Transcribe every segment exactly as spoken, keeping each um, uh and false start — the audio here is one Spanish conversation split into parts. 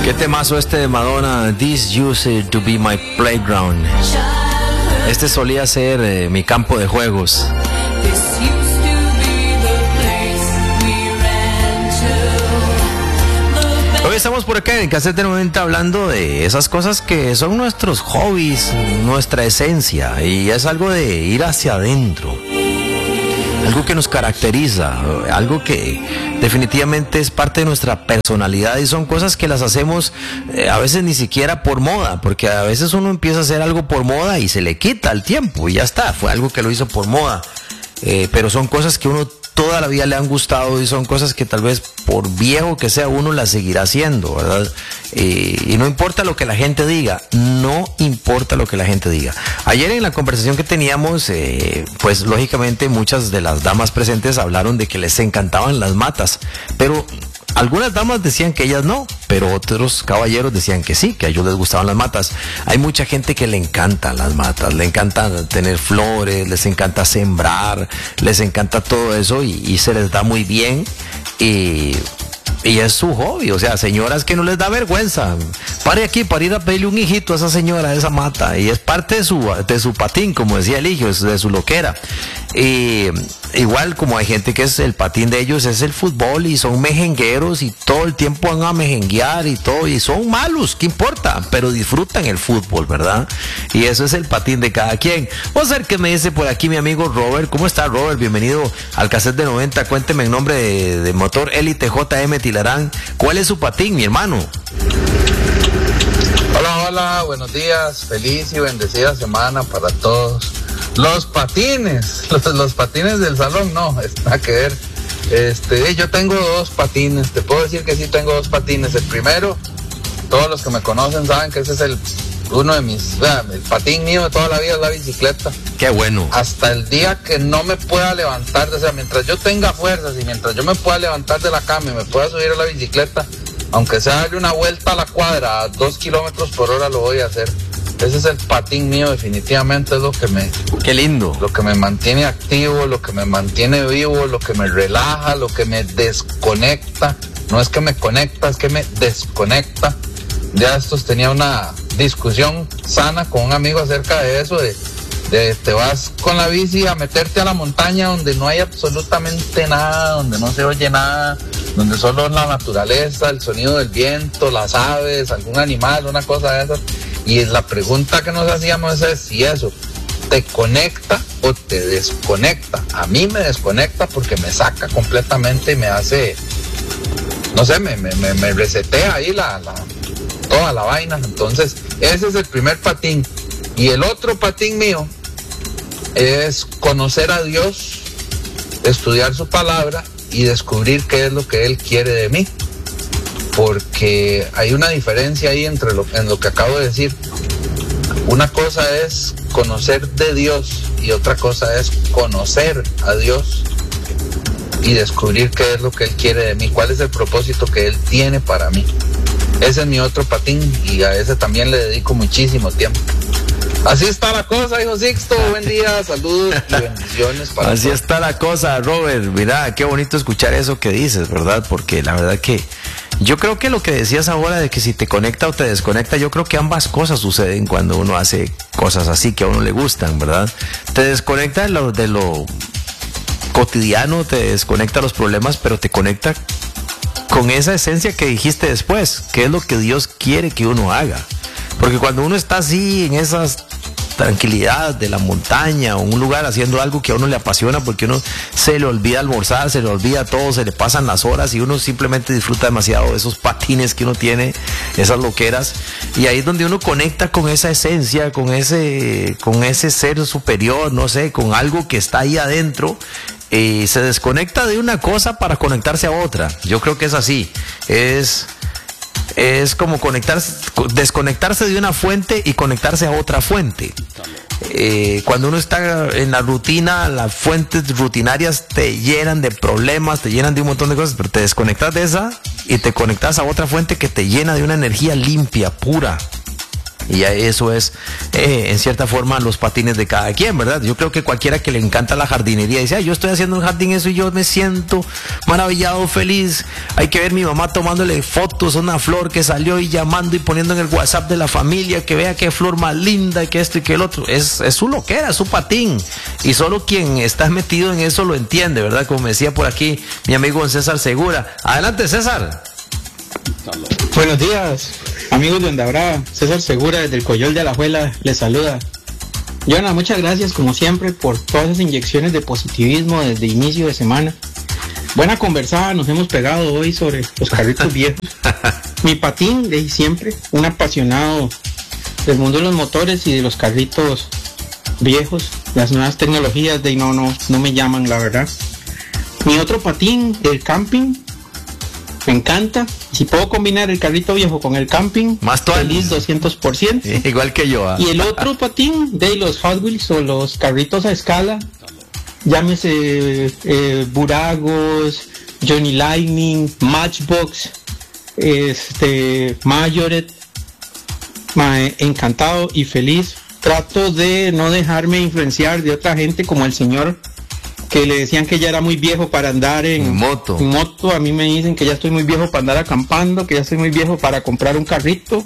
Qué temazo este de Madonna, This Used to Be My Playground. Este solía ser eh, mi campo de juegos. Hoy estamos por acá en el Cassette noventa hablando de esas cosas que son nuestros hobbies, nuestra esencia, y es algo de ir hacia adentro. Algo que nos caracteriza, algo que definitivamente es parte de nuestra personalidad, y son cosas que las hacemos eh, a veces ni siquiera por moda, porque a veces uno empieza a hacer algo por moda y se le quita el tiempo y ya está, fue algo que lo hizo por moda, eh, pero son cosas que uno toda la vida le han gustado y son cosas que tal vez por viejo que sea uno las seguirá haciendo, ¿verdad? Eh, y no importa lo que la gente diga, no importa lo que la gente diga. Ayer en la conversación que teníamos, eh, pues lógicamente muchas de las damas presentes hablaron de que les encantaban las matas, pero algunas damas decían que ellas no, pero otros caballeros decían que sí, que a ellos les gustaban las matas. Hay mucha gente que le encantan las matas, le encanta tener flores, les encanta sembrar, les encanta todo eso y, y se les da muy bien. Y, y es su hobby, o sea, señoras que no les da vergüenza. Pare aquí para ir a pedirle un hijito a esa señora, a esa mata, y es parte de su, de su patín, como decía el hijo, es de su loquera. Y igual como hay gente que es el patín de ellos es el fútbol y son mejengueros y todo el tiempo van a mejenguear y todo y son malos, ¿qué importa? Pero disfrutan el fútbol, ¿verdad? Y eso es el patín de cada quien. Vamos a ver qué me dice por aquí mi amigo Robert. ¿Cómo está, Robert? Bienvenido al Cassette de noventa. Cuénteme en nombre de, de Motor Elite J M Tilarán, ¿cuál es su patín, mi hermano? Hola, hola, buenos días, feliz y bendecida semana para todos. Los patines, los, los patines del salón, no, es nada que ver. Este, yo tengo dos patines, te puedo decir que sí tengo dos patines. El primero, todos los que me conocen saben que ese es el uno de mis, el patín mío de toda la vida es la bicicleta. Qué bueno. Hasta el día que no me pueda levantar, o sea, mientras yo tenga fuerzas y mientras yo me pueda levantar de la cama y me pueda subir a la bicicleta, aunque sea darle una vuelta a la cuadra a dos kilómetros por hora, lo voy a hacer. Ese es el patín mío, definitivamente es lo que me... Qué lindo. Lo que me mantiene activo, lo que me mantiene vivo, lo que me relaja, lo que me desconecta. No es que me conecta, es que me desconecta. Ya estos tenía una discusión sana con un amigo acerca de eso, de, de te vas con la bici a meterte a la montaña donde no hay absolutamente nada, donde no se oye nada, donde solo es la naturaleza, el sonido del viento, las aves, algún animal, una cosa de esas. Y la pregunta que nos hacíamos es si eso te conecta o te desconecta. A mí me desconecta porque me saca completamente y me hace, no sé, me, me, me resetea ahí la, la, toda la vaina. Entonces, ese es el primer patín. Y el otro patín mío es conocer a Dios, estudiar su palabra y descubrir qué es lo que Él quiere de mí. Porque hay una diferencia ahí entre lo, en lo que acabo de decir. Una cosa es conocer de Dios y otra cosa es conocer a Dios y descubrir qué es lo que Él quiere de mí, cuál es el propósito que Él tiene para mí. Ese es mi otro patín y a ese también le dedico muchísimo tiempo. Así está la cosa, hijo Sixto. Buen día, saludos y bendiciones para Así todos. Está la cosa, Robert. Mira, qué bonito escuchar eso que dices, ¿verdad? Porque la verdad que yo creo que lo que decías ahora de que si te conecta o te desconecta, yo creo que ambas cosas suceden cuando uno hace cosas así que a uno le gustan, ¿verdad? Te desconecta de lo, de lo cotidiano, te desconecta de los problemas, pero te conecta con esa esencia que dijiste después, que es lo que Dios quiere que uno haga. Porque cuando uno está así en esas tranquilidad de la montaña o un lugar haciendo algo que a uno le apasiona, porque uno se le olvida almorzar, se le olvida todo, se le pasan las horas y uno simplemente disfruta demasiado de esos patines que uno tiene, esas loqueras, y ahí es donde uno conecta con esa esencia, con ese, con ese ser superior, no sé, con algo que está ahí adentro. Y se desconecta de una cosa para conectarse a otra. Yo creo que es así, es... Es como conectarse, desconectarse de una fuente y conectarse a otra fuente. Eh, cuando uno está en la rutina, las fuentes rutinarias te llenan de problemas, te llenan de un montón de cosas, pero te desconectas de esa y te conectas a otra fuente que te llena de una energía limpia, pura. Y eso es, eh, en cierta forma, los patines de cada quien, ¿verdad? Yo creo que cualquiera que le encanta la jardinería dice, ah, yo estoy haciendo un jardín eso y yo me siento maravillado, feliz. Hay que ver mi mamá tomándole fotos a una flor que salió y llamando y poniendo en el WhatsApp de la familia que vea qué flor más linda y que esto y que el otro. Es, es su loquera, es su patín. Y solo quien está metido en eso lo entiende, ¿verdad? Como me decía por aquí mi amigo César Segura. Adelante, César. Buenos días, amigos de Onda Brava. César Segura desde el Coyol de Alajuela les saluda. Jonah, muchas gracias como siempre por todas esas inyecciones de positivismo desde inicio de semana. Buena conversada nos hemos pegado hoy sobre los carritos viejos. Mi patín de siempre, un apasionado del mundo de los motores y de los carritos viejos. Las nuevas tecnologías de no, no, no me llaman, la verdad. Mi otro patín del camping, me encanta. Si puedo combinar el carrito viejo con el camping, más feliz doscientos por ciento. Igual que yo. ¿eh? Y el otro patín de los Hot Wheels o los carritos a escala, llámese eh, Buragos, Johnny Lightning, Matchbox, este, Majoret, mae, encantado y feliz. Trato de no dejarme influenciar de otra gente como el señor que le decían que ya era muy viejo para andar en, en moto. En moto. A mí me dicen que ya estoy muy viejo para andar acampando, que ya estoy muy viejo para comprar un carrito.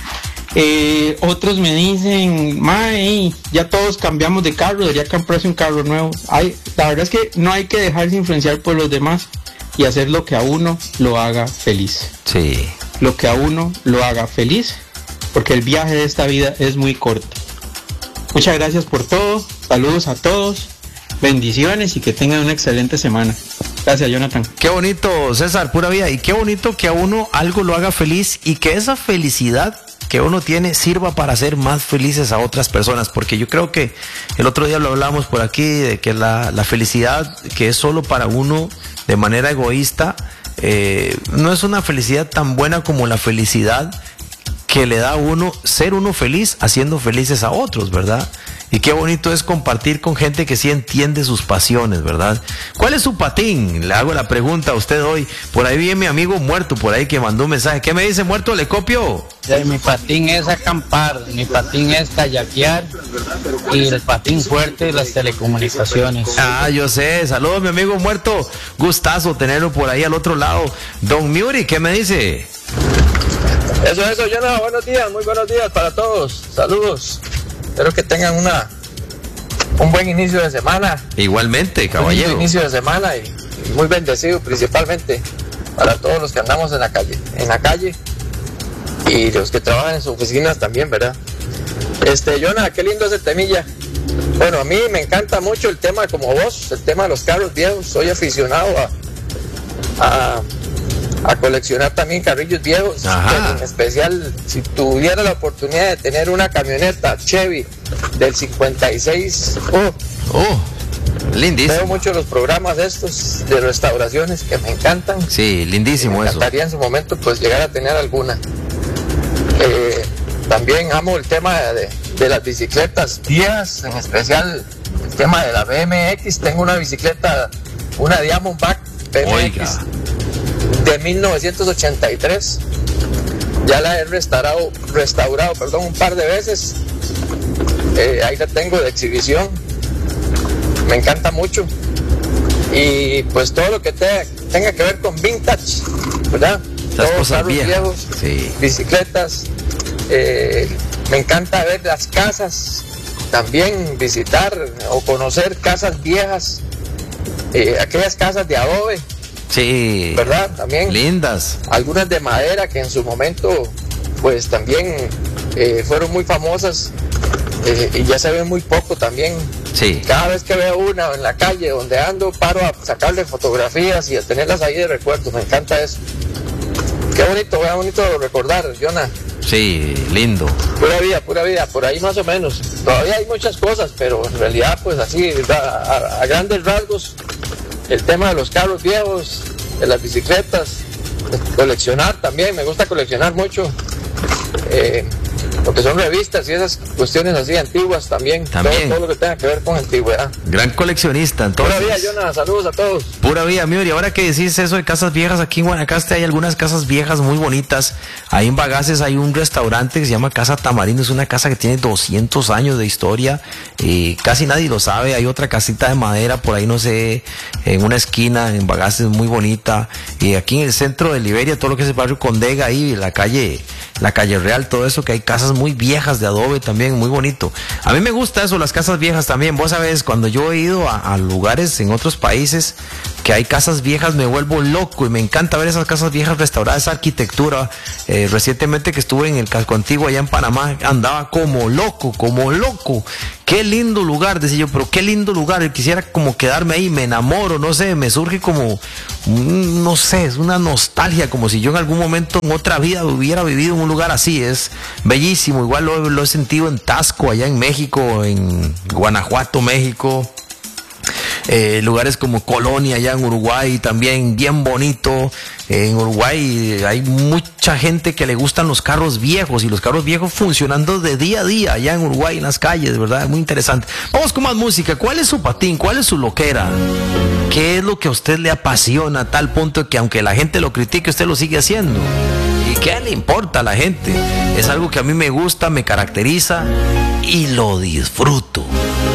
Eh, otros me dicen, mae, ya todos cambiamos de carro, debería comprarse un carro nuevo. Hay, la verdad es que no hay que dejarse influenciar por los demás y hacer lo que a uno lo haga feliz. Sí. Lo que a uno lo haga feliz, porque el viaje de esta vida es muy corto. Muchas gracias por todo, saludos a todos. Bendiciones y que tengan una excelente semana. Gracias, Jonathan. Qué bonito, César, pura vida. Y qué bonito que a uno algo lo haga feliz y que esa felicidad que uno tiene sirva para hacer más felices a otras personas. Porque yo creo que el otro día lo hablábamos por aquí, de que la, la felicidad que es solo para uno de manera egoísta, eh, no es una felicidad tan buena como la felicidad que le da a uno ser uno feliz haciendo felices a otros, ¿verdad? Y qué bonito es compartir con gente que sí entiende sus pasiones, ¿verdad? ¿Cuál es su patín? Le hago la pregunta a usted hoy. Por ahí viene mi amigo Muerto, por ahí que mandó un mensaje. ¿Qué me dice, Muerto? ¿Le copio? Mi patín es acampar, mi patín es kayakear y el patín fuerte las telecomunicaciones. Ah, yo sé. Saludos, mi amigo Muerto. Gustazo tenerlo por ahí al otro lado. Don Miuri, ¿qué me dice? Eso, eso, Jonah, buenos días, muy buenos días para todos. Saludos. Espero que tengan una un buen inicio de semana. Igualmente, caballero. Un inicio de semana y, y muy bendecido principalmente para todos los que andamos en la calle, en la calle y los que trabajan en sus oficinas también, ¿verdad? Este, Jonah, qué lindo ese temilla. Bueno, a mí me encanta mucho el tema como vos, el tema de los carros viejos. Soy aficionado a, a a coleccionar también carrillos viejos. En especial si tuviera la oportunidad de tener una camioneta Chevy del cincuenta y seis. Oh, oh lindísimo. Veo mucho los programas estos de restauraciones que me encantan. Sí, lindísimo. Me encantaría eso. En su momento pues llegar a tener alguna. Eh, también amo el tema de, de las bicicletas viejas, en especial el tema de la B M X. Tengo una bicicleta, una Diamondback B M X. Oiga. De mil novecientos ochenta y tres. Ya la he restaurado, restaurado perdón, un par de veces. Eh, ahí la tengo de exhibición. Me encanta mucho. Y pues todo lo que te, tenga que ver con vintage, ¿verdad? Las Todos cosas carros viejas. viejos, sí. Bicicletas. Eh, me encanta ver las casas. También visitar o conocer casas viejas. Eh, aquellas casas de adobe. Sí, ¿verdad? También lindas. Algunas de madera que en su momento pues también eh, fueron muy famosas eh, y ya se ven muy poco también. Sí. Cada vez que veo una en la calle donde ando, paro a sacarle fotografías y a tenerlas ahí de recuerdo. Me encanta eso. Qué bonito, qué bonito recordar, Jonah. Sí, lindo. Pura vida, pura vida, por ahí más o menos. Todavía hay muchas cosas, pero en realidad pues así, a, a, a grandes rasgos, el tema de los carros viejos, de las bicicletas, coleccionar también, me gusta coleccionar mucho. Eh, lo que son revistas y esas cuestiones así antiguas también. También. Todo, todo lo que tenga que ver con antigüedad. Gran coleccionista, entonces. Pura vida, Jonah, saludos a todos. Pura vida, amigo. Y ahora que decís eso de casas viejas, aquí en Guanacaste hay algunas casas viejas muy bonitas. Ahí en Bagaces hay un restaurante que se llama Casa Tamarindo, es una casa que tiene doscientos años de historia, y casi nadie lo sabe. Hay otra casita de madera por ahí, no sé, en una esquina en Bagaces muy bonita. Y aquí en el centro de Liberia, todo lo que es el barrio Condega, ahí la calle, la calle Real, todo eso, que hay casas muy viejas de adobe también, muy bonito. A mí me gusta eso, las casas viejas también. Vos sabés, cuando yo he ido a, a lugares en otros países que hay casas viejas, me vuelvo loco y me encanta ver esas casas viejas restauradas, esa arquitectura. Eh, recientemente que estuve en el casco antiguo allá en Panamá, andaba como loco, como loco. Qué lindo lugar, decía yo, pero qué lindo lugar. Quisiera como quedarme ahí, me enamoro, no sé, me surge como, no sé, es una nostalgia, como si yo en algún momento en otra vida hubiera vivido en un lugar así. Es bellísimo, igual lo, lo he sentido en Tasco, allá en México, en Guanajuato, México. Eh, lugares como Colonia allá en Uruguay también bien bonito. En Uruguay hay mucha gente que le gustan los carros viejos, y los carros viejos funcionando de día a día allá en Uruguay en las calles, ¿verdad? Muy interesante. Vamos con más música. ¿Cuál es su patín? ¿Cuál es su loquera? ¿Qué es lo que a usted le apasiona a tal punto que aunque la gente lo critique, usted lo sigue haciendo? ¿Y qué le importa a la gente? Es algo que a mí me gusta, me caracteriza y lo disfruto.